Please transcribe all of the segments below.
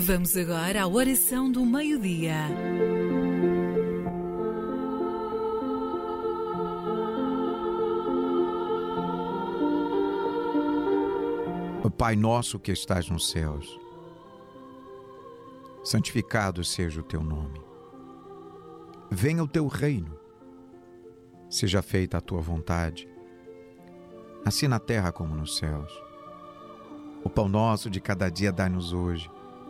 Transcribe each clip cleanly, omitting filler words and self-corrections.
Vamos agora à oração do meio-dia. Pai nosso que estás nos céus, santificado seja o teu nome. Venha o teu reino. Seja feita a tua vontade, assim na terra como nos céus. O pão nosso de cada dia dai-nos hoje.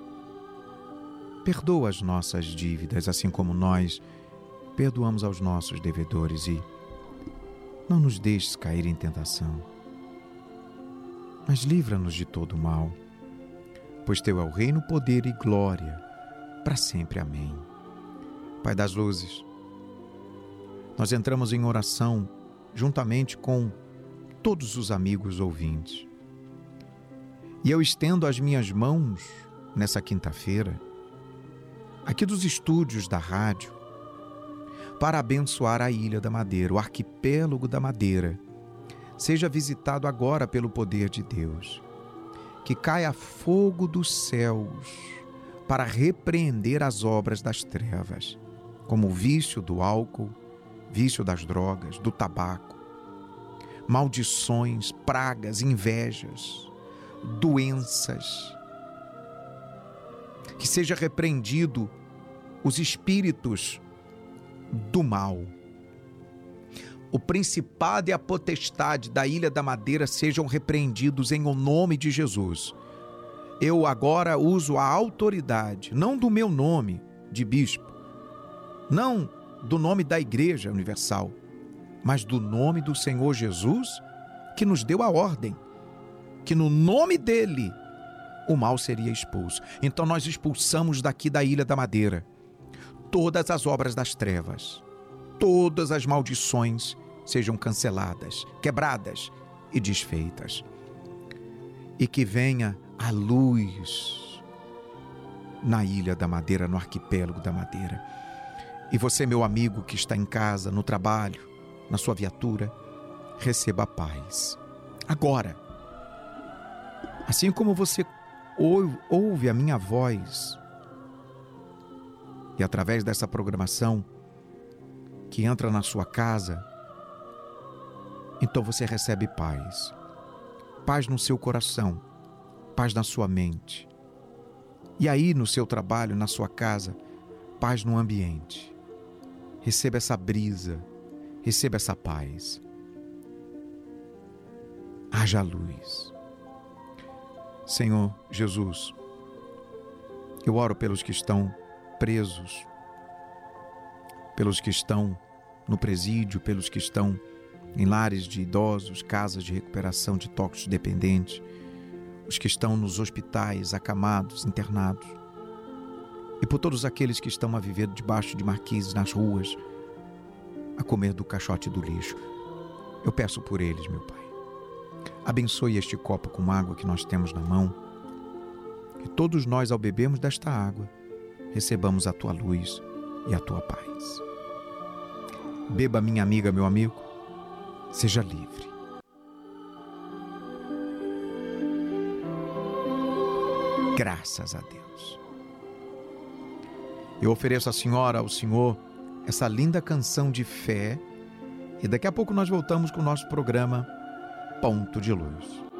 Perdoa as nossas dívidas, assim como nós perdoamos aos nossos devedores, e não nos deixes cair em tentação, mas livra-nos de todo o mal, pois teu é o reino, poder e glória, para sempre. Amém. Pai das luzes, nós entramos em oração juntamente com todos os amigos ouvintes. E eu estendo as minhas mãos nessa quinta-feira, aqui dos estúdios da rádio, para abençoar a Ilha da Madeira, o arquipélago da Madeira. Seja visitado agora pelo poder de Deus. Que caia fogo dos céus para repreender as obras das trevas, como o vício do álcool, vício das drogas, do tabaco, maldições, pragas, invejas, doenças. Que seja repreendido os espíritos do mal. O principado e a potestade da Ilha da Madeira sejam repreendidos em o nome de Jesus. Eu agora uso a autoridade, não do meu nome de bispo, não do nome da Igreja Universal, mas do nome do Senhor Jesus, que nos deu a ordem, que no nome dele o mal seria expulso. Então nós expulsamos daqui da Ilha da Madeira todas as obras das trevas, todas as maldições sejam canceladas, quebradas e desfeitas. E que venha a luz na Ilha da Madeira, no arquipélago da Madeira. E você, meu amigo que está em casa, no trabalho, na sua viatura, receba a paz. Agora, assim como você ouve a minha voz, e através dessa programação que entra na sua casa, então você recebe paz. Paz no seu coração, paz na sua mente. E aí no seu trabalho, na sua casa, paz no ambiente. Receba essa brisa, receba essa paz. Haja luz. Senhor Jesus, eu oro pelos que estão presos, pelos que estão no presídio, pelos que estão em lares de idosos, casas de recuperação de toxicodependentes, os que estão nos hospitais, acamados, internados, e por todos aqueles que estão a viver debaixo de marquises nas ruas, a comer do caixote do lixo. Eu peço por eles, meu Pai. Abençoe este copo com água que nós temos na mão, que todos nós, ao bebermos desta água, recebamos a Tua luz e a Tua paz. Beba, minha amiga, meu amigo, seja livre. Graças a Deus. Eu ofereço à senhora, ao senhor, essa linda canção de fé, e daqui a pouco nós voltamos com o nosso programa Ponto de Luz.